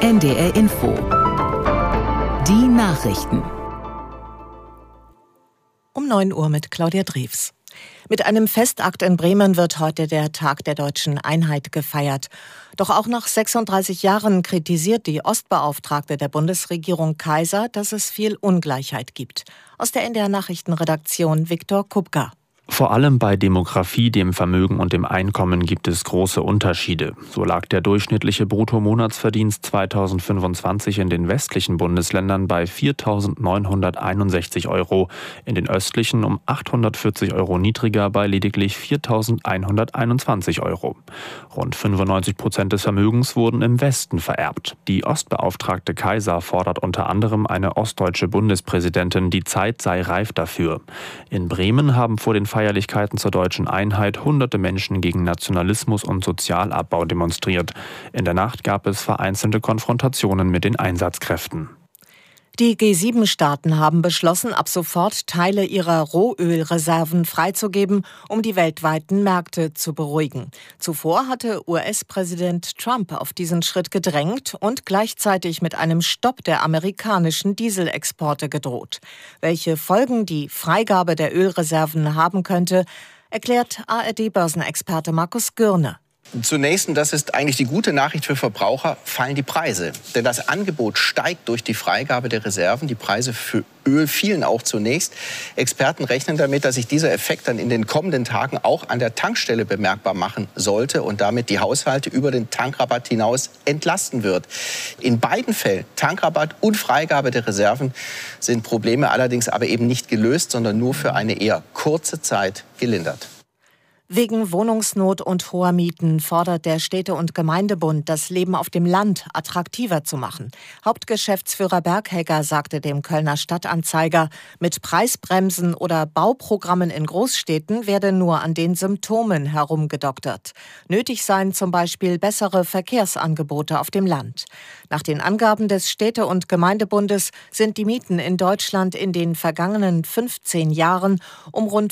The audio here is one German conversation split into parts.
NDR Info. Die Nachrichten. Um 9 Uhr mit Claudia Drews. Mit einem Festakt in Bremen wird heute der Tag der deutschen Einheit gefeiert. Doch auch nach 36 Jahren kritisiert die Ostbeauftragte der Bundesregierung Kaiser, dass es viel Ungleichheit gibt. Aus der NDR Nachrichtenredaktion Viktor Kupka. Vor allem bei Demografie, dem Vermögen und dem Einkommen gibt es große Unterschiede. So lag der durchschnittliche Bruttomonatsverdienst 2025 in den westlichen Bundesländern bei 4.961 €, in den östlichen um 840 € niedriger bei lediglich 4.121 €. Rund 95% des Vermögens wurden im Westen vererbt. Die Ostbeauftragte Kaiser fordert unter anderem eine ostdeutsche Bundespräsidentin, die Zeit sei reif dafür. In Bremen haben vor den Feierlichkeiten zur deutschen Einheit hunderte Menschen gegen Nationalismus und Sozialabbau demonstriert. In der Nacht gab es vereinzelte Konfrontationen mit den Einsatzkräften. Die G7-Staaten haben beschlossen, ab sofort Teile ihrer Rohölreserven freizugeben, um die weltweiten Märkte zu beruhigen. Zuvor hatte US-Präsident Trump auf diesen Schritt gedrängt und gleichzeitig mit einem Stopp der amerikanischen Dieselexporte gedroht. Welche Folgen die Freigabe der Ölreserven haben könnte, erklärt ARD-Börsenexperte Markus Gürne. Zunächst, und das ist eigentlich die gute Nachricht für Verbraucher, fallen die Preise. Denn das Angebot steigt durch die Freigabe der Reserven. Die Preise für Öl fielen auch zunächst. Experten rechnen damit, dass sich dieser Effekt dann in den kommenden Tagen auch an der Tankstelle bemerkbar machen sollte und damit die Haushalte über den Tankrabatt hinaus entlasten wird. In beiden Fällen, Tankrabatt und Freigabe der Reserven, sind Probleme allerdings aber eben nicht gelöst, sondern nur für eine eher kurze Zeit gelindert. Wegen Wohnungsnot und hoher Mieten fordert der Städte- und Gemeindebund, das Leben auf dem Land attraktiver zu machen. Hauptgeschäftsführer Berghegger sagte dem Kölner Stadtanzeiger, mit Preisbremsen oder Bauprogrammen in Großstädten werde nur an den Symptomen herumgedoktert. Nötig seien zum Beispiel bessere Verkehrsangebote auf dem Land. Nach den Angaben des Städte- und Gemeindebundes sind die Mieten in Deutschland in den vergangenen 15 Jahren um rund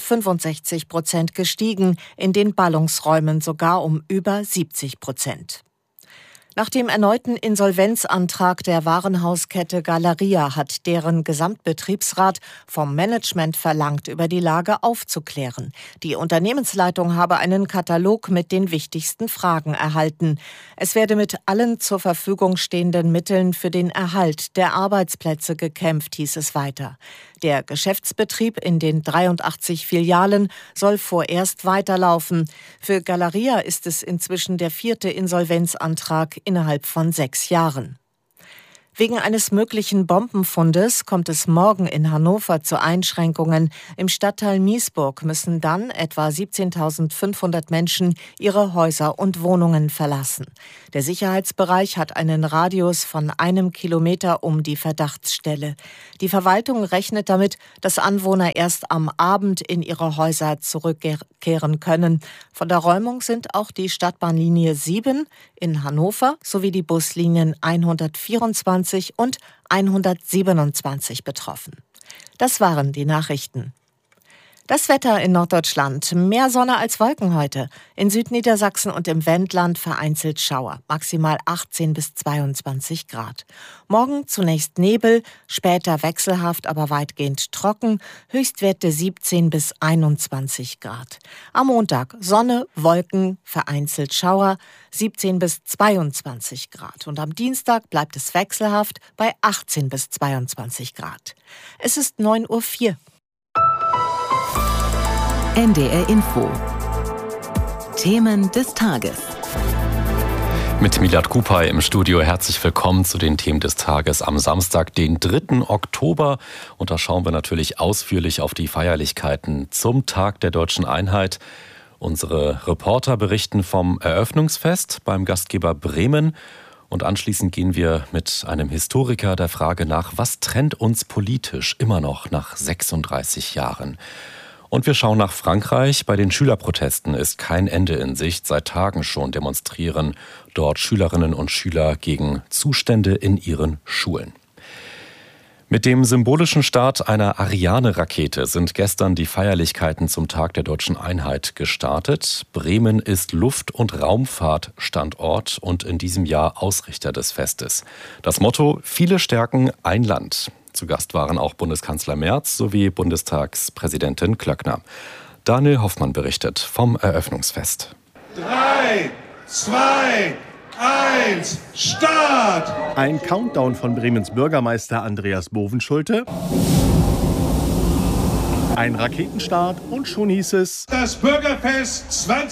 65% gestiegen, in den Ballungsräumen sogar um über 70%. Nach dem erneuten Insolvenzantrag der Warenhauskette Galeria hat deren Gesamtbetriebsrat vom Management verlangt, über die Lage aufzuklären. Die Unternehmensleitung habe einen Katalog mit den wichtigsten Fragen erhalten. Es werde mit allen zur Verfügung stehenden Mitteln für den Erhalt der Arbeitsplätze gekämpft, hieß es weiter. Der Geschäftsbetrieb in den 83 Filialen soll vorerst weiterlaufen. Für Galeria ist es inzwischen der 4. Insolvenzantrag innerhalb von 6 Jahren. Wegen eines möglichen Bombenfundes kommt es morgen in Hannover zu Einschränkungen. Im Stadtteil Miesburg müssen dann etwa 17.500 Menschen ihre Häuser und Wohnungen verlassen. Der Sicherheitsbereich hat einen Radius von 1 Kilometer um die Verdachtsstelle. Die Verwaltung rechnet damit, dass Anwohner erst am Abend in ihre Häuser zurückkehren können. Von der Räumung sind auch die Stadtbahnlinie 7 in Hannover sowie die Buslinien 124 und 127 betroffen. Das waren die Nachrichten. Das Wetter in Norddeutschland. Mehr Sonne als Wolken heute. In Südniedersachsen und im Wendland vereinzelt Schauer. Maximal 18 bis 22 Grad. Morgen zunächst Nebel, später wechselhaft, aber weitgehend trocken. Höchstwerte 17 bis 21 Grad. Am Montag Sonne, Wolken, vereinzelt Schauer, 17 bis 22 Grad. Und am Dienstag bleibt es wechselhaft bei 18 bis 22 Grad. Es ist 9:04 Uhr. NDR Info. Themen des Tages. Mit Milad Kupay im Studio. Herzlich willkommen zu den Themen des Tages am Samstag, den 3. Oktober. Und da schauen wir natürlich ausführlich auf die Feierlichkeiten zum Tag der deutschen Einheit. Unsere Reporter berichten vom Eröffnungsfest beim Gastgeber Bremen. Und anschließend gehen wir mit einem Historiker der Frage nach, was trennt uns politisch immer noch nach 36 Jahren? Und wir schauen nach Frankreich. Bei den Schülerprotesten ist kein Ende in Sicht. Seit Tagen schon demonstrieren dort Schülerinnen und Schüler gegen Zustände in ihren Schulen. Mit dem symbolischen Start einer Ariane-Rakete sind gestern die Feierlichkeiten zum Tag der Deutschen Einheit gestartet. Bremen ist Luft- und Raumfahrtstandort und in diesem Jahr Ausrichter des Festes. Das Motto: viele Stärken, ein Land. Zu Gast waren auch Bundeskanzler Merz sowie Bundestagspräsidentin Klöckner. Daniel Hoffmann berichtet vom Eröffnungsfest. 3, 2, 1, Start! Ein Countdown von Bremens Bürgermeister Andreas Bovenschulte. Ein Raketenstart und schon hieß es: Das Bürgerfest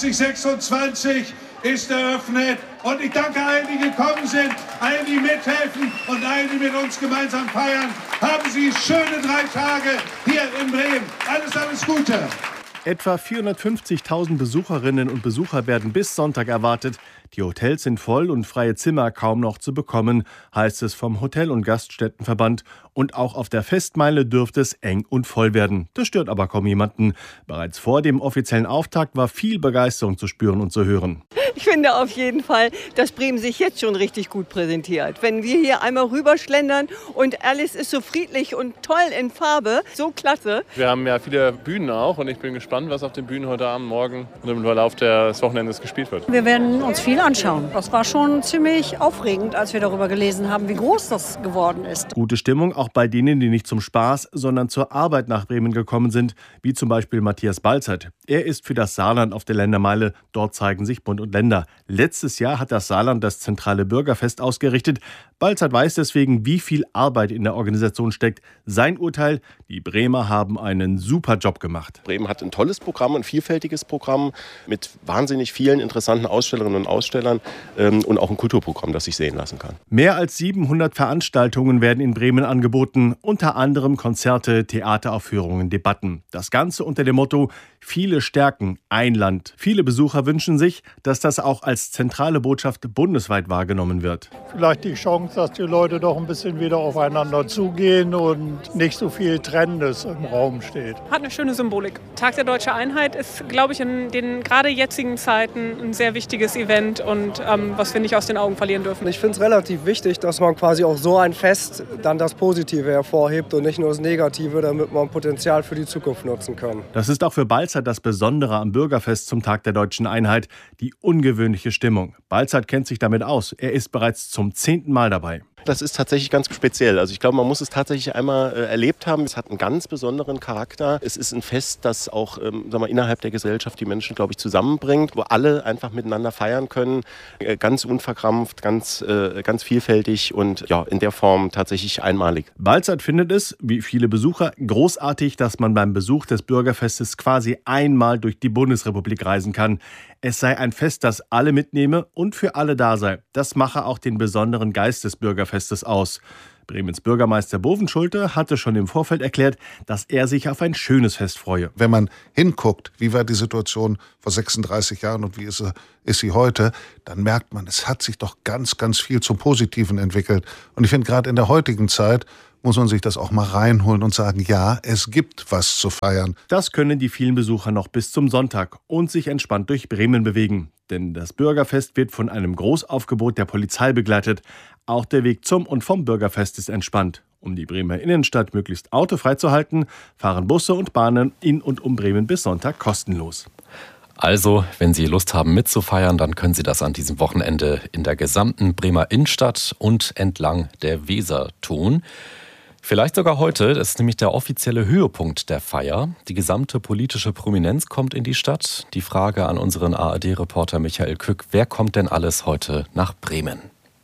2026 ist eröffnet und ich danke allen, die gekommen sind, allen, die mithelfen und allen, die mit uns gemeinsam feiern. Haben Sie schöne 3 Tage hier in Bremen. Alles Gute! Etwa 450.000 Besucherinnen und Besucher werden bis Sonntag erwartet. Die Hotels sind voll und freie Zimmer kaum noch zu bekommen, heißt es vom Hotel- und Gaststättenverband. Und auch auf der Festmeile dürfte es eng und voll werden. Das stört aber kaum jemanden. Bereits vor dem offiziellen Auftakt war viel Begeisterung zu spüren und zu hören. Ich finde auf jeden Fall, dass Bremen sich jetzt schon richtig gut präsentiert. Wenn wir hier einmal rüberschlendern und alles ist so friedlich und toll in Farbe, so klasse. Wir haben ja viele Bühnen auch und ich bin gespannt, was auf den Bühnen heute Abend, morgen und im Verlauf des Wochenendes gespielt wird. Wir werden uns viel anschauen. Das war schon ziemlich aufregend, als wir darüber gelesen haben, wie groß das geworden ist. Gute Stimmung auch bei denen, die nicht zum Spaß, sondern zur Arbeit nach Bremen gekommen sind, wie zum Beispiel Matthias Balzert. Er ist für das Saarland auf der Ländermeile. Dort zeigen sich Bund und Länder. Letztes Jahr hat das Saarland das zentrale Bürgerfest ausgerichtet. Balzert weiß deswegen, wie viel Arbeit in der Organisation steckt. Sein Urteil: die Bremer haben einen super Job gemacht. Bremen hat ein tolles Programm, ein vielfältiges Programm mit wahnsinnig vielen interessanten Ausstellerinnen und Ausstellern und auch ein Kulturprogramm, das sich sehen lassen kann. Mehr als 700 Veranstaltungen werden in Bremen angeboten, unter anderem Konzerte, Theateraufführungen, Debatten. Das Ganze unter dem Motto: viele Stärken, ein Land. Viele Besucher wünschen sich, dass das auch als zentrale Botschaft bundesweit wahrgenommen wird. Vielleicht die Chance, dass die Leute doch ein bisschen wieder aufeinander zugehen und nicht so viel Trennendes im Raum steht. Hat eine schöne Symbolik. Tag der Deutschen Einheit ist, glaube ich, in den gerade jetzigen Zeiten ein sehr wichtiges Event und was wir nicht aus den Augen verlieren dürfen. Ich finde es relativ wichtig, dass man quasi auch so ein Fest dann das Positive hervorhebt und nicht nur das Negative, damit man Potenzial für die Zukunft nutzen kann. Das ist auch für Balzert das Besondere am Bürgerfest zum Tag der Deutschen Einheit, die ungewöhnliche Stimmung. Balzert kennt sich damit aus. Er ist bereits zum 10. Mal dabei. Das ist tatsächlich ganz speziell. Also ich glaube, man muss es tatsächlich einmal erlebt haben. Es hat einen ganz besonderen Charakter. Es ist ein Fest, das auch innerhalb der Gesellschaft die Menschen, glaube ich, zusammenbringt, wo alle einfach miteinander feiern können. Ganz unverkrampft, ganz vielfältig und ja, in der Form tatsächlich einmalig. Balzert findet es, wie viele Besucher, großartig, dass man beim Besuch des Bürgerfestes quasi einmal durch die Bundesrepublik reisen kann. Es sei ein Fest, das alle mitnehme und für alle da sei. Das mache auch den besonderen Geist des Bürgerfestes aus. Bremens Bürgermeister Bovenschulte hatte schon im Vorfeld erklärt, dass er sich auf ein schönes Fest freue. Wenn man hinguckt, wie war die Situation vor 36 Jahren und wie ist sie heute, dann merkt man, es hat sich doch ganz, ganz viel zum Positiven entwickelt. Und ich finde, gerade in der heutigen Zeit muss man sich das auch mal reinholen und sagen, ja, es gibt was zu feiern. Das können die vielen Besucher noch bis zum Sonntag und sich entspannt durch Bremen bewegen. Denn das Bürgerfest wird von einem Großaufgebot der Polizei begleitet. Auch der Weg zum und vom Bürgerfest ist entspannt. Um die Bremer Innenstadt möglichst autofrei zu halten, fahren Busse und Bahnen in und um Bremen bis Sonntag kostenlos. Also, wenn Sie Lust haben mitzufeiern, dann können Sie das an diesem Wochenende in der gesamten Bremer Innenstadt und entlang der Weser tun. Vielleicht sogar heute, das ist nämlich der offizielle Höhepunkt der Feier. Die gesamte politische Prominenz kommt in die Stadt. Die Frage an unseren ARD-Reporter Michael Kück: Wer kommt denn alles heute nach Bremen?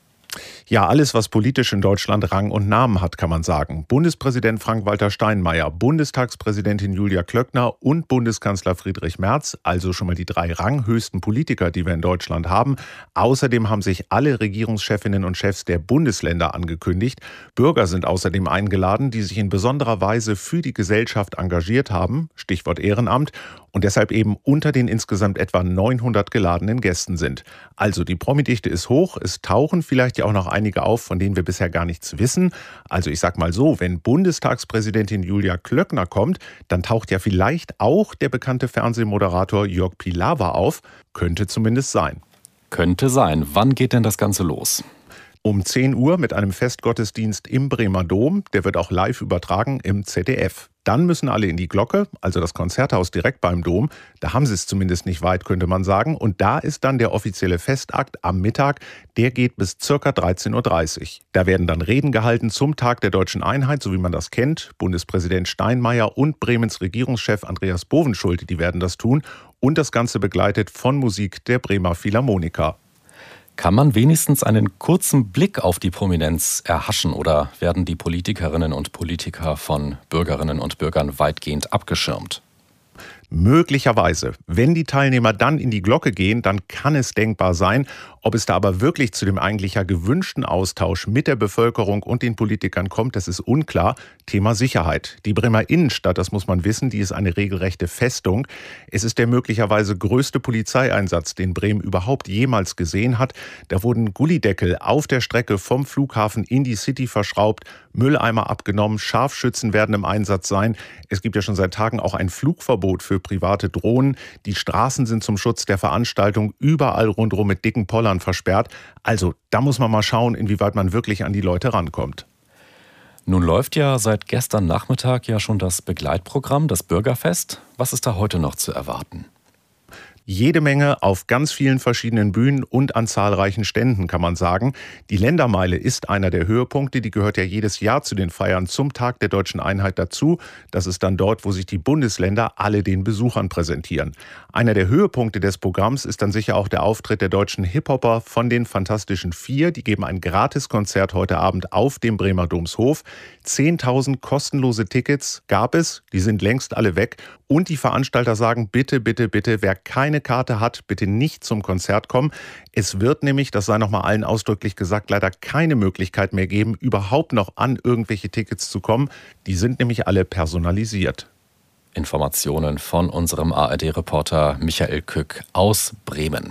Ja, alles, was politisch in Deutschland Rang und Namen hat, kann man sagen. Bundespräsident Frank-Walter Steinmeier, Bundestagspräsidentin Julia Klöckner und Bundeskanzler Friedrich Merz, also schon mal die 3 ranghöchsten Politiker, die wir in Deutschland haben. Außerdem haben sich alle Regierungschefinnen und Chefs der Bundesländer angekündigt. Bürger sind außerdem eingeladen, die sich in besonderer Weise für die Gesellschaft engagiert haben, Stichwort Ehrenamt, und deshalb eben unter den insgesamt etwa 900 geladenen Gästen sind. Also die Promidichte ist hoch, es tauchen vielleicht ja auch noch einige auf, von denen wir bisher gar nichts wissen. Also ich sag mal so, wenn Bundestagspräsidentin Julia Klöckner kommt, dann taucht ja vielleicht auch der bekannte Fernsehmoderator Jörg Pilawa auf. Könnte zumindest sein. Könnte sein. Wann geht denn das Ganze los? Um 10 Uhr mit einem Festgottesdienst im Bremer Dom. Der wird auch live übertragen im ZDF. Dann müssen alle in die Glocke, also das Konzerthaus direkt beim Dom. Da haben sie es zumindest nicht weit, könnte man sagen. Und da ist dann der offizielle Festakt am Mittag. Der geht bis ca. 13.30 Uhr. Da werden dann Reden gehalten zum Tag der Deutschen Einheit, so wie man das kennt. Bundespräsident Steinmeier und Bremens Regierungschef Andreas Bovenschulte, die werden das tun. Und das Ganze begleitet von Musik der Bremer Philharmoniker. Kann man wenigstens einen kurzen Blick auf die Prominenz erhaschen oder werden die Politikerinnen und Politiker von Bürgerinnen und Bürgern weitgehend abgeschirmt? Möglicherweise. Wenn die Teilnehmer dann in die Glocke gehen, dann kann es denkbar sein. Ob es da aber wirklich zu dem eigentlich ja gewünschten Austausch mit der Bevölkerung und den Politikern kommt, das ist unklar. Thema Sicherheit. Die Bremer Innenstadt, das muss man wissen, die ist eine regelrechte Festung. Es ist der möglicherweise größte Polizeieinsatz, den Bremen überhaupt jemals gesehen hat. Da wurden Gullideckel auf der Strecke vom Flughafen in die City verschraubt, Mülleimer abgenommen, Scharfschützen werden im Einsatz sein. Es gibt ja schon seit Tagen auch ein Flugverbot für private Drohnen. Die Straßen sind zum Schutz der Veranstaltung überall rundherum mit dicken Pollern versperrt. Also da muss man mal schauen, inwieweit man wirklich an die Leute rankommt. Nun läuft ja seit gestern Nachmittag ja schon das Begleitprogramm, das Bürgerfest. Was ist da heute noch zu erwarten? Jede Menge auf ganz vielen verschiedenen Bühnen und an zahlreichen Ständen, kann man sagen. Die Ländermeile ist einer der Höhepunkte, die gehört ja jedes Jahr zu den Feiern zum Tag der Deutschen Einheit dazu. Das ist dann dort, wo sich die Bundesländer alle den Besuchern präsentieren. Einer der Höhepunkte des Programms ist dann sicher auch der Auftritt der deutschen Hip-Hopper von den Fantastischen Vier. Die geben ein Gratiskonzert heute Abend auf dem Bremer Domshof. 10.000 kostenlose Tickets gab es, die sind längst alle weg. Und die Veranstalter sagen, bitte, bitte, bitte, wer keine Karte hat, bitte nicht zum Konzert kommen. Es wird nämlich, das sei nochmal allen ausdrücklich gesagt, leider keine Möglichkeit mehr geben, überhaupt noch an irgendwelche Tickets zu kommen. Die sind nämlich alle personalisiert. Informationen von unserem ARD-Reporter Michael Kück aus Bremen.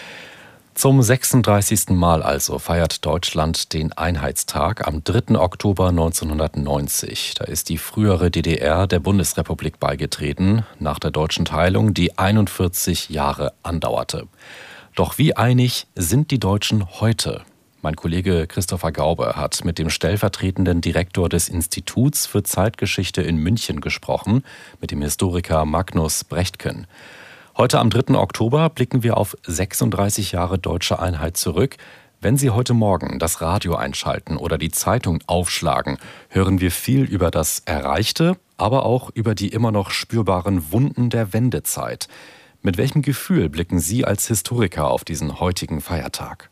Zum 36. Mal also feiert Deutschland den Einheitstag am 3. Oktober 1990. Da ist die frühere DDR der Bundesrepublik beigetreten, nach der deutschen Teilung, die 41 Jahre andauerte. Doch wie einig sind die Deutschen heute? Mein Kollege Christopher Gaube hat mit dem stellvertretenden Direktor des Instituts für Zeitgeschichte in München gesprochen, mit dem Historiker Magnus Brechtken. Heute am 3. Oktober blicken wir auf 36 Jahre deutsche Einheit zurück. Wenn Sie heute Morgen das Radio einschalten oder die Zeitung aufschlagen, hören wir viel über das Erreichte, aber auch über die immer noch spürbaren Wunden der Wendezeit. Mit welchem Gefühl blicken Sie als Historiker auf diesen heutigen Feiertag?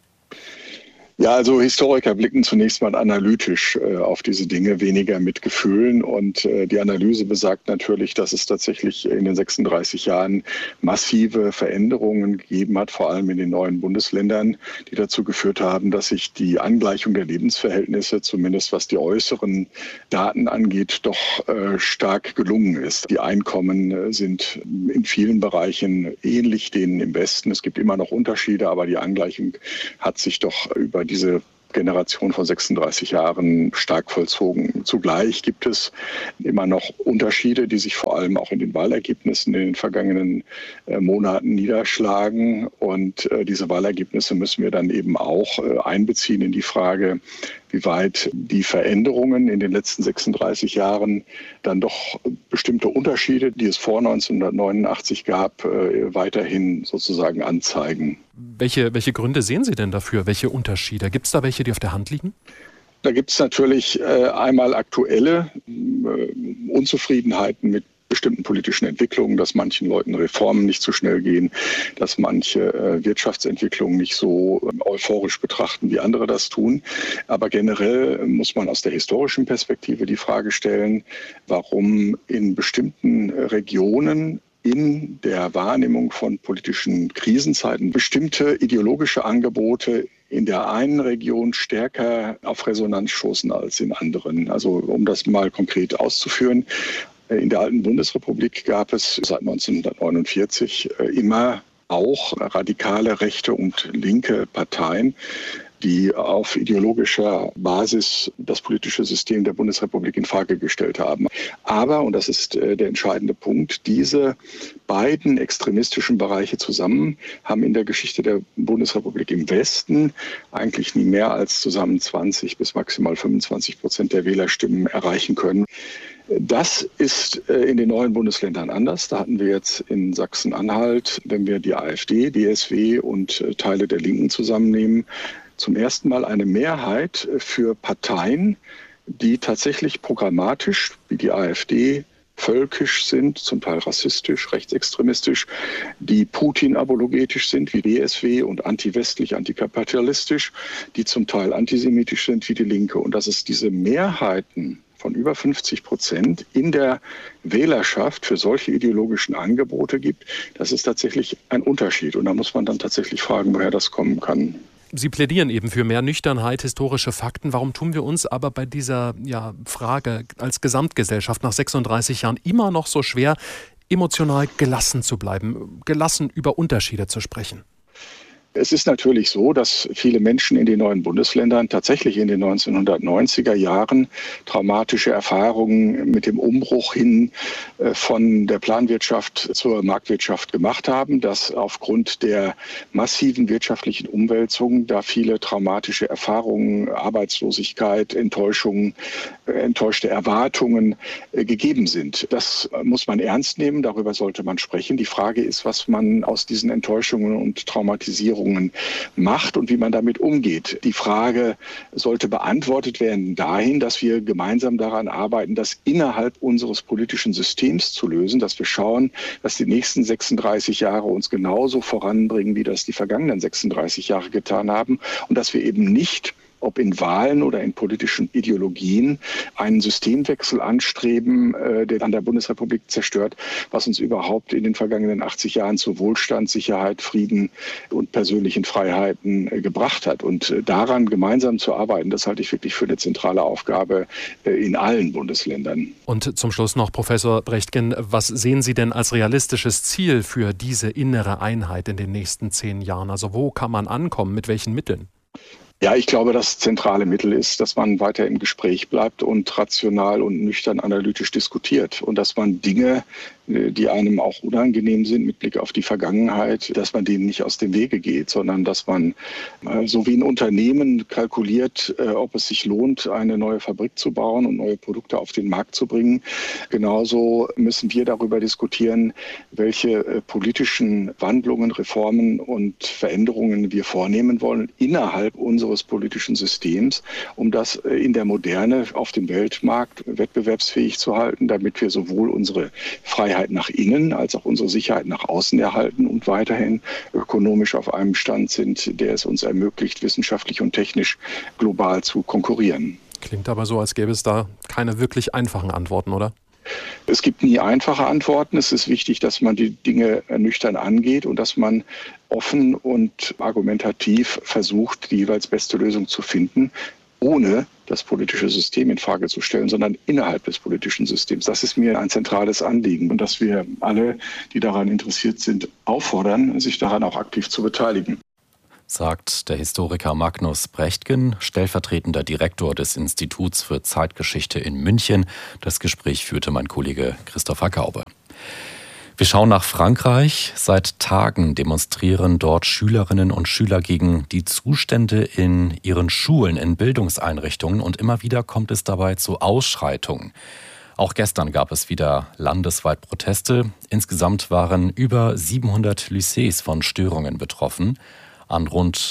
Ja, also Historiker blicken zunächst mal analytisch auf diese Dinge, weniger mit Gefühlen. Und die Analyse besagt natürlich, dass es tatsächlich in den 36 Jahren massive Veränderungen gegeben hat, vor allem in den neuen Bundesländern, die dazu geführt haben, dass sich die Angleichung der Lebensverhältnisse, zumindest was die äußeren Daten angeht, doch stark gelungen ist. Die Einkommen sind in vielen Bereichen ähnlich denen im Westen. Es gibt immer noch Unterschiede, aber die Angleichung hat sich doch über diese Generation von 36 Jahren stark vollzogen. Zugleich gibt es immer noch Unterschiede, die sich vor allem auch in den Wahlergebnissen in den vergangenen Monaten niederschlagen. Und diese Wahlergebnisse müssen wir dann eben auch einbeziehen in die Frage, wie weit die Veränderungen in den letzten 36 Jahren dann doch bestimmte Unterschiede, die es vor 1989 gab, weiterhin sozusagen anzeigen. Welche Gründe sehen Sie denn dafür? Welche Unterschiede? Gibt es da welche, die auf der Hand liegen? Da gibt es natürlich einmal aktuelle Unzufriedenheiten mit bestimmten politischen Entwicklungen, dass manchen Leuten Reformen nicht so schnell gehen, dass manche Wirtschaftsentwicklungen nicht so euphorisch betrachten, wie andere das tun. Aber generell muss man aus der historischen Perspektive die Frage stellen, warum in bestimmten Regionen in der Wahrnehmung von politischen Krisenzeiten bestimmte ideologische Angebote in der einen Region stärker auf Resonanz stoßen als in anderen. Also um das mal konkret auszuführen, in der alten Bundesrepublik gab es seit 1949 immer auch radikale rechte und linke Parteien, die auf ideologischer Basis das politische System der Bundesrepublik in Frage gestellt haben. Aber, und das ist der entscheidende Punkt, diese beiden extremistischen Bereiche zusammen haben in der Geschichte der Bundesrepublik im Westen eigentlich nie mehr als zusammen 20 bis maximal 25% der Wählerstimmen erreichen können. Das ist in den neuen Bundesländern anders. Da hatten wir jetzt in Sachsen-Anhalt, wenn wir die AfD, die SW und Teile der Linken zusammennehmen, zum ersten Mal eine Mehrheit für Parteien, die tatsächlich programmatisch, wie die AfD, völkisch sind, zum Teil rassistisch, rechtsextremistisch, die Putin-apologetisch sind, wie BSW, und antiwestlich, antikapitalistisch, die zum Teil antisemitisch sind, wie die Linke. Und dass es diese Mehrheiten von über 50% in der Wählerschaft für solche ideologischen Angebote gibt, das ist tatsächlich ein Unterschied. Und da muss man dann tatsächlich fragen, woher das kommen kann. Sie plädieren eben für mehr Nüchternheit, historische Fakten. Warum tun wir uns aber bei dieser Frage als Gesamtgesellschaft nach 36 Jahren immer noch so schwer, emotional gelassen zu bleiben, gelassen über Unterschiede zu sprechen? Es ist natürlich so, dass viele Menschen in den neuen Bundesländern tatsächlich in den 1990er Jahren traumatische Erfahrungen mit dem Umbruch hin von der Planwirtschaft zur Marktwirtschaft gemacht haben, dass aufgrund der massiven wirtschaftlichen Umwälzung da viele traumatische Erfahrungen, Arbeitslosigkeit, Enttäuschungen, enttäuschte Erwartungen gegeben sind. Das muss man ernst nehmen, darüber sollte man sprechen. Die Frage ist, was man aus diesen Enttäuschungen und Traumatisierungen macht und wie man damit umgeht. Die Frage sollte beantwortet werden dahin, dass wir gemeinsam daran arbeiten, das innerhalb unseres politischen Systems zu lösen, dass wir schauen, dass die nächsten 36 Jahre uns genauso voranbringen, wie das die vergangenen 36 Jahre getan haben, und dass wir eben nicht, ob in Wahlen oder in politischen Ideologien, einen Systemwechsel anstreben, der an der Bundesrepublik zerstört, was uns überhaupt in den vergangenen 80 Jahren zu Wohlstand, Sicherheit, Frieden und persönlichen Freiheiten gebracht hat. Und daran gemeinsam zu arbeiten, das halte ich wirklich für eine zentrale Aufgabe in allen Bundesländern. Und zum Schluss noch, Professor Brechtgen, was sehen Sie denn als realistisches Ziel für diese innere Einheit in den nächsten 10 Jahren? Also wo kann man ankommen, mit welchen Mitteln? Ja, ich glaube, das zentrale Mittel ist, dass man weiter im Gespräch bleibt und rational und nüchtern analytisch diskutiert und dass man Dinge, die einem auch unangenehm sind mit Blick auf die Vergangenheit, dass man denen nicht aus dem Wege geht, sondern dass man so wie ein Unternehmen kalkuliert, ob es sich lohnt, eine neue Fabrik zu bauen und neue Produkte auf den Markt zu bringen. Genauso müssen wir darüber diskutieren, welche politischen Wandlungen, Reformen und Veränderungen wir vornehmen wollen innerhalb unseres politischen Systems, um das in der Moderne auf dem Weltmarkt wettbewerbsfähig zu halten, damit wir sowohl unsere Freiheit nach innen als auch unsere Sicherheit nach außen erhalten und weiterhin ökonomisch auf einem Stand sind, der es uns ermöglicht, wissenschaftlich und technisch global zu konkurrieren. Klingt aber so, als gäbe es da keine wirklich einfachen Antworten, oder? Es gibt nie einfache Antworten. Es ist wichtig, dass man die Dinge nüchtern angeht und dass man offen und argumentativ versucht, die jeweils beste Lösung zu finden, ohne das politische System in Frage zu stellen, sondern innerhalb des politischen Systems. Das ist mir ein zentrales Anliegen und dass wir alle, die daran interessiert sind, auffordern, sich daran auch aktiv zu beteiligen. Sagt der Historiker Magnus Brechtgen, stellvertretender Direktor des Instituts für Zeitgeschichte in München. Das Gespräch führte mein Kollege Christopher Gaube. Wir schauen nach Frankreich. Seit Tagen demonstrieren dort Schülerinnen und Schüler gegen die Zustände in ihren Schulen, in Bildungseinrichtungen, und immer wieder kommt es dabei zu Ausschreitungen. Auch gestern gab es wieder landesweit Proteste. Insgesamt waren über 700 Lycées von Störungen betroffen. An rund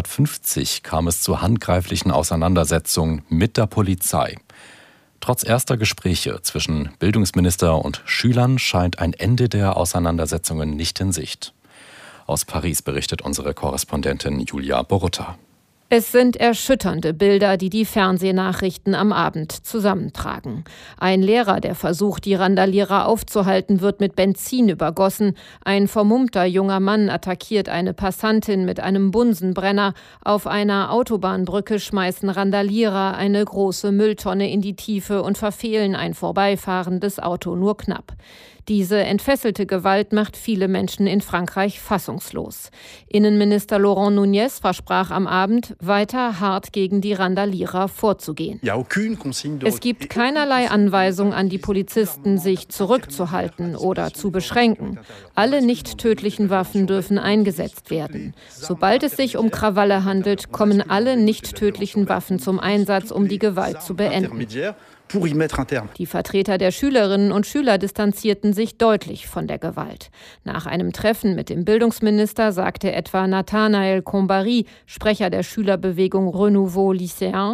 150 kam es zu handgreiflichen Auseinandersetzungen mit der Polizei. Trotz erster Gespräche zwischen Bildungsminister und Schülern scheint ein Ende der Auseinandersetzungen nicht in Sicht. Aus Paris berichtet unsere Korrespondentin Julia Borutta. Es sind erschütternde Bilder, die die Fernsehnachrichten am Abend zusammentragen. Ein Lehrer, der versucht, die Randalierer aufzuhalten, wird mit Benzin übergossen. Ein vermummter junger Mann attackiert eine Passantin mit einem Bunsenbrenner. Auf einer Autobahnbrücke schmeißen Randalierer eine große Mülltonne in die Tiefe und verfehlen ein vorbeifahrendes Auto nur knapp. Diese entfesselte Gewalt macht viele Menschen in Frankreich fassungslos. Innenminister Laurent Nunez versprach am Abend, weiter hart gegen die Randalierer vorzugehen. Es gibt keinerlei Anweisung an die Polizisten, sich zurückzuhalten oder zu beschränken. Alle nicht tödlichen Waffen dürfen eingesetzt werden. Sobald es sich um Krawalle handelt, kommen alle nicht tödlichen Waffen zum Einsatz, um die Gewalt zu beenden. Die Vertreter der Schülerinnen und Schüler distanzierten sich deutlich von der Gewalt. Nach einem Treffen mit dem Bildungsminister sagte etwa Nathanaël Combary, Sprecher der Schülerbewegung Renouveau Lycéen: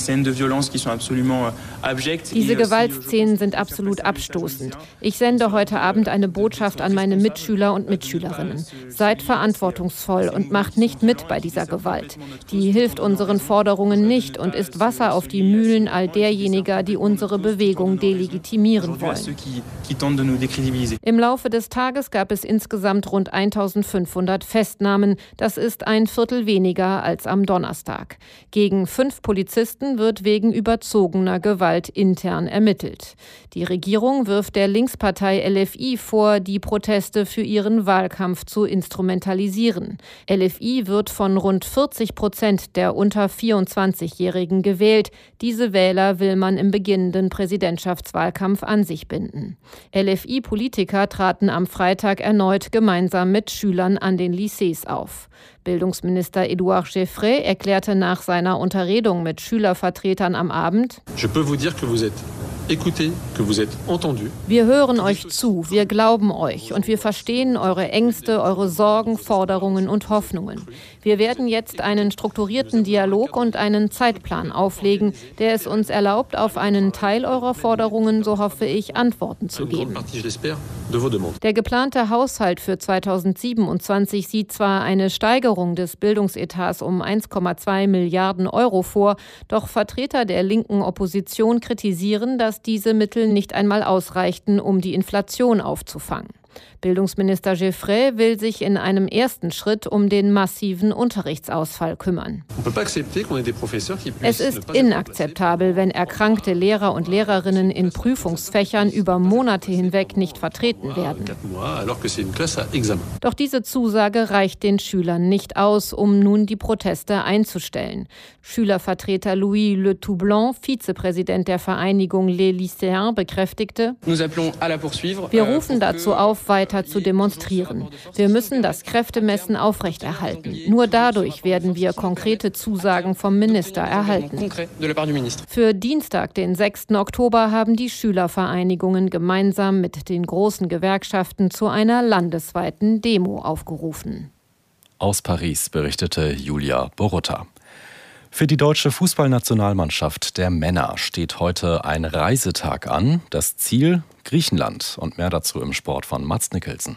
Diese Gewaltszenen sind absolut abstoßend. Ich sende heute Abend eine Botschaft an meine Mitschüler und Mitschülerinnen. Seid verantwortungsvoll und macht nicht mit bei dieser Gewalt. Die hilft unseren Forderungen nicht und ist Wasser auf die Mühlen all derjenigen, die unsere Bewegung delegitimieren wollen. Im Laufe des Tages gab es insgesamt rund 1500 Festnahmen. Das ist ein Viertel weniger als am Donnerstag. Gegen 5 Polizisten wird wegen überzogener Gewalt intern ermittelt. Die Regierung wirft der Linkspartei LFI vor, die Proteste für ihren Wahlkampf zu instrumentalisieren. LFI wird von rund 40% der unter 24-Jährigen gewählt. Diese Wähler will man im beginnenden Präsidentschaftswahlkampf an sich binden. LFI-Politiker traten am Freitag erneut gemeinsam mit Schülern an den Lycées auf. Bildungsminister Édouard Geoffrey erklärte nach seiner Unterredung mit Schülervertretern am Abend: Wir hören euch zu, wir glauben euch und wir verstehen eure Ängste, eure Sorgen, Forderungen und Hoffnungen. Wir werden jetzt einen strukturierten Dialog und einen Zeitplan auflegen, der es uns erlaubt, auf einen Teil eurer Forderungen, so hoffe ich, Antworten zu geben. Der geplante Haushalt für 2027 sieht zwar eine Steigerung des Bildungsetats um 1,2 Milliarden Euro vor, doch Vertreter der linken Opposition kritisieren, dass diese Mittel nicht einmal ausreichten, um die Inflation aufzufangen. Bildungsminister Geoffrey will sich in einem ersten Schritt um den massiven Unterrichtsausfall kümmern. Es ist inakzeptabel, wenn erkrankte Lehrer und Lehrerinnen in Prüfungsfächern über Monate hinweg nicht vertreten werden. Doch diese Zusage reicht den Schülern nicht aus, um nun die Proteste einzustellen. Schülervertreter Louis Le Toublanc, Vizepräsident der Vereinigung Les Lycéens, bekräftigte: Wir rufen dazu auf, weiter zu demonstrieren. Wir müssen das Kräftemessen aufrechterhalten. Nur dadurch werden wir konkrete Zusagen vom Minister erhalten. Für Dienstag, den 6. Oktober, haben die Schülervereinigungen gemeinsam mit den großen Gewerkschaften zu einer landesweiten Demo aufgerufen. Aus Paris berichtete Julia Borutta. Für die deutsche Fußballnationalmannschaft der Männer steht heute ein Reisetag an. Das Ziel: Griechenland. Und mehr dazu im Sport von Mats Nicholson.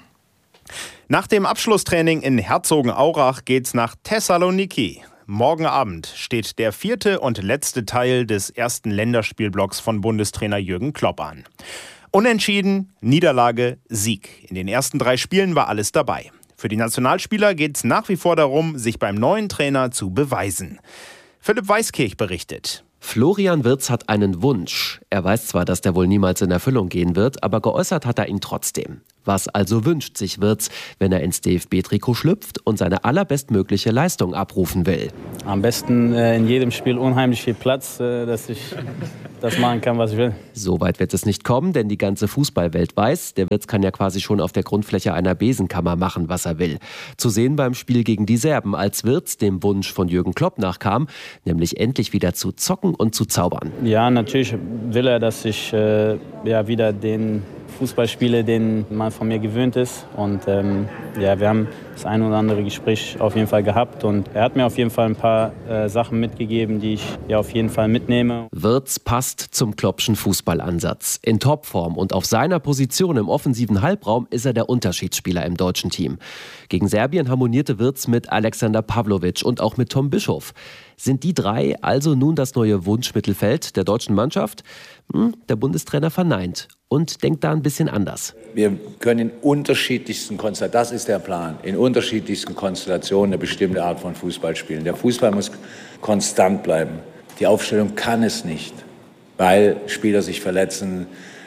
Nach dem Abschlusstraining in Herzogenaurach geht's nach Thessaloniki. Morgen Abend steht der 4. und letzte Teil des ersten Länderspielblocks von Bundestrainer Jürgen Klopp an. Unentschieden, Niederlage, Sieg. In den ersten 3 Spielen war alles dabei. Für die Nationalspieler geht's nach wie vor darum, sich beim neuen Trainer zu beweisen. Philipp Weiskirch berichtet. Florian Wirtz hat einen Wunsch. Er weiß zwar, dass der wohl niemals in Erfüllung gehen wird, aber geäußert hat er ihn trotzdem. Was also wünscht sich Wirtz, wenn er ins DFB-Trikot schlüpft und seine allerbestmögliche Leistung abrufen will? Am besten in jedem Spiel unheimlich viel Platz, dass ich das machen kann, was ich will. So weit wird es nicht kommen, denn die ganze Fußballwelt weiß, der Wirtz kann ja quasi schon auf der Grundfläche einer Besenkammer machen, was er will. Zu sehen beim Spiel gegen die Serben, als Wirtz dem Wunsch von Jürgen Klopp nachkam, nämlich endlich wieder zu zocken und zu zaubern. Ja, natürlich will er, dass ich wieder den Fußball spiele, den man von mir gewöhnt ist. Und wir haben das ein oder andere Gespräch auf jeden Fall gehabt. Und er hat mir auf jeden Fall ein paar Sachen mitgegeben, die ich auf jeden Fall mitnehme. Wirtz passt zum Kloppschen Fußballansatz. In Topform und auf seiner Position im offensiven Halbraum ist er der Unterschiedsspieler im deutschen Team. Gegen Serbien harmonierte Wirtz mit Alexander Pavlovic und auch mit Tom Bischoff. Sind die 3 also nun das neue Wunschmittelfeld der deutschen Mannschaft? Der Bundestrainer verneint und denkt da ein bisschen anders. Wir können in unterschiedlichsten Konstellationen, das ist der Plan, in unterschiedlichsten Konstellationen eine bestimmte Art von Fußball spielen. Der Fußball muss konstant bleiben. Die Aufstellung kann es nicht, weil Spieler sich verletzen,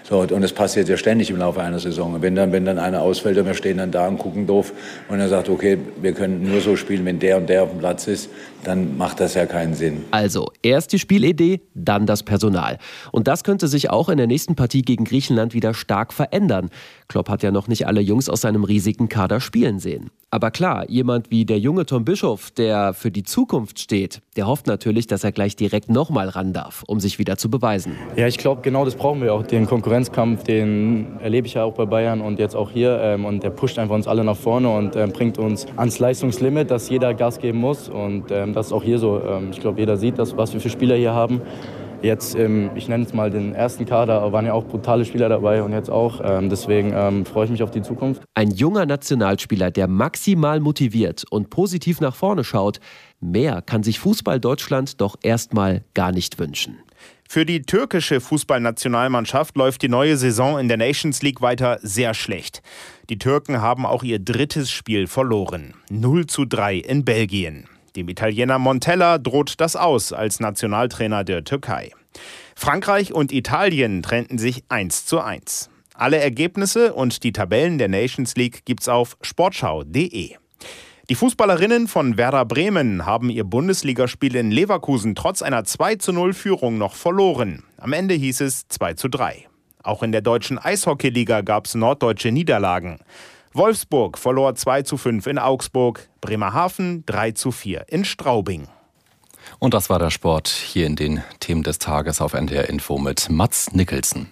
So, und das passiert ja ständig im Laufe einer Saison. Und wenn dann einer ausfällt und wir stehen dann da und gucken doof und er sagt, okay, wir können nur so spielen, wenn der und der auf dem Platz ist, dann macht das ja keinen Sinn. Also, erst die Spielidee, dann das Personal. Und das könnte sich auch in der nächsten Partie gegen Griechenland wieder stark verändern. Klopp hat ja noch nicht alle Jungs aus seinem riesigen Kader spielen sehen. Aber klar, jemand wie der junge Tom Bischoff, der für die Zukunft steht, der hofft natürlich, dass er gleich direkt nochmal ran darf, um sich wieder zu beweisen. Ja, ich glaube, genau das brauchen wir auch. Den Konkurrenzkampf, den erlebe ich ja auch bei Bayern und jetzt auch hier. Und der pusht einfach uns alle nach vorne und bringt uns ans Leistungslimit, dass jeder Gas geben muss. Und das ist auch hier so. Ich glaube, jeder sieht das, was wir für Spieler hier haben. Jetzt, ich nenne es mal den ersten Kader, waren ja auch brutale Spieler dabei und jetzt auch. Deswegen freue ich mich auf die Zukunft. Ein junger Nationalspieler, der maximal motiviert und positiv nach vorne schaut. Mehr kann sich Fußball Deutschland doch erstmal gar nicht wünschen. Für die türkische Fußballnationalmannschaft läuft die neue Saison in der Nations League weiter sehr schlecht. Die Türken haben auch ihr drittes Spiel verloren. 0:3 in Belgien. Dem Italiener Montella droht das aus als Nationaltrainer der Türkei. Frankreich und Italien trennten sich 1:1. Alle Ergebnisse und die Tabellen der Nations League gibt's auf sportschau.de. Die Fußballerinnen von Werder Bremen haben ihr Bundesligaspiel in Leverkusen trotz einer 2:0-Führung noch verloren. Am Ende hieß es 2:3. Auch in der deutschen Eishockeyliga gab's norddeutsche Niederlagen. Wolfsburg verlor 2:5 in Augsburg, Bremerhaven 3:4 in Straubing. Und das war der Sport hier in den Themen des Tages auf NDR Info mit Mats Nicholson.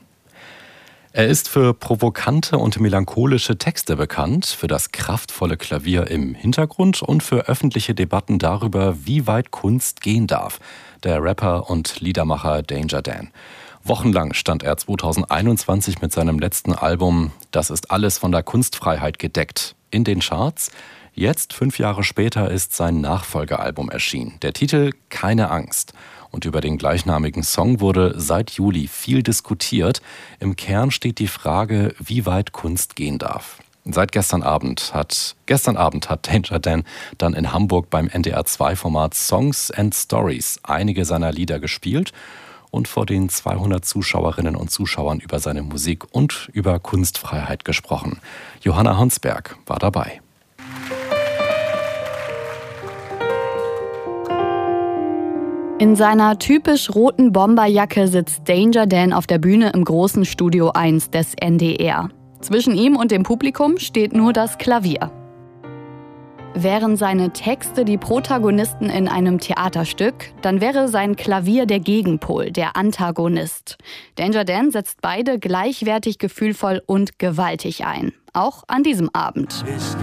Er ist für provokante und melancholische Texte bekannt, für das kraftvolle Klavier im Hintergrund und für öffentliche Debatten darüber, wie weit Kunst gehen darf. Der Rapper und Liedermacher Danger Dan. Wochenlang stand er 2021 mit seinem letzten Album Das ist alles von der Kunstfreiheit gedeckt in den Charts. Jetzt, 5 Jahre später, ist sein Nachfolgealbum erschienen. Der Titel Keine Angst. Und über den gleichnamigen Song wurde seit Juli viel diskutiert. Im Kern steht die Frage, wie weit Kunst gehen darf. Seit gestern Abend hat Danger Dan dann in Hamburg beim NDR2-Format Songs and Stories einige seiner Lieder gespielt und vor den 200 Zuschauerinnen und Zuschauern über seine Musik und über Kunstfreiheit gesprochen. Johanna Honsberg war dabei. In seiner typisch roten Bomberjacke sitzt Danger Dan auf der Bühne im großen Studio 1 des NDR. Zwischen ihm und dem Publikum steht nur das Klavier. Wären seine Texte die Protagonisten in einem Theaterstück, dann wäre sein Klavier der Gegenpol, der Antagonist. Danger Dan setzt beide gleichwertig gefühlvoll und gewaltig ein. Auch an diesem Abend. Ich